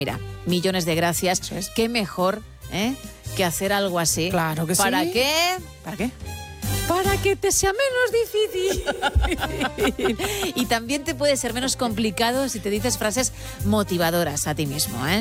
Mira, millones de gracias. Eso es. Qué mejor que hacer algo así. Claro que sí. ¿Para qué? ¿Para qué? Para que te sea menos difícil. Y también te puede ser menos complicado si te dices frases motivadoras a ti mismo, ¿eh?